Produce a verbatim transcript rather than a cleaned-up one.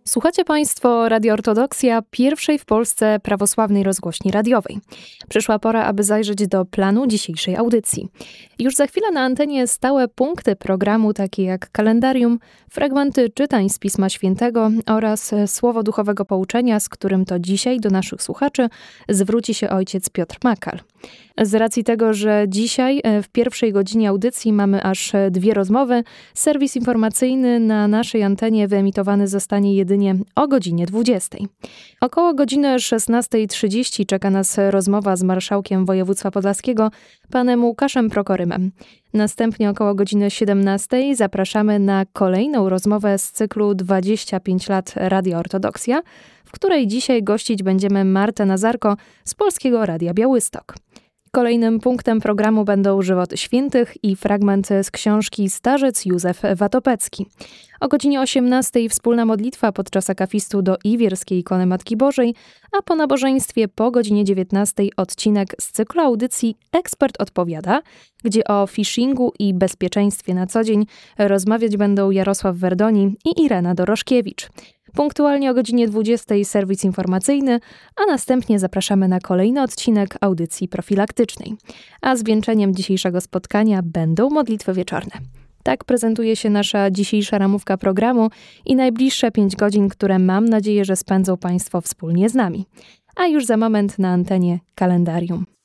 Słuchacie Państwo Radio Ortodoksja, pierwszej w Polsce prawosławnej rozgłośni radiowej. Przyszła pora, aby zajrzeć do planu dzisiejszej audycji. Już za chwilę na antenie stałe punkty programu, takie jak kalendarium, fragmenty czytań z Pisma Świętego oraz słowo duchowego pouczenia, z którym to dzisiaj do naszych słuchaczy zwróci się ojciec Piotr Makal. Z racji tego, że dzisiaj w pierwszej godzinie audycji mamy aż dwie rozmowy, serwis informacyjny na naszej antenie wyemitowany zostanie jedynie o godzinie dwudziestej. Około godziny szesnastej trzydzieści czeka nas rozmowa z marszałkiem województwa podlaskiego, panem Łukaszem Prokorymem. Następnie około godziny siedemnastej zapraszamy na kolejną rozmowę z cyklu dwadzieścia pięć lat Radia Ortodoksja, w której dzisiaj gościć będziemy Martę Nazarko z Polskiego Radia Białystok. Kolejnym punktem programu będą żywoty świętych i fragment z książki Starzec Józef Watopecki. O godzinie osiemnastej wspólna modlitwa podczas akafistu do Iwierskiej Ikony Matki Bożej, a po nabożeństwie po godzinie dziewiętnastej odcinek z cyklu audycji Ekspert odpowiada, gdzie o phishingu i bezpieczeństwie na co dzień rozmawiać będą Jarosław Werdoni i Irena Doroszkiewicz. Punktualnie o godzinie dwudziestej serwis informacyjny, a następnie zapraszamy na kolejny odcinek audycji profilaktycznej. A zwieńczeniem dzisiejszego spotkania będą modlitwy wieczorne. Tak prezentuje się nasza dzisiejsza ramówka programu i najbliższe pięć godzin, które mam nadzieję, że spędzą Państwo wspólnie z nami. A już za moment na antenie kalendarium.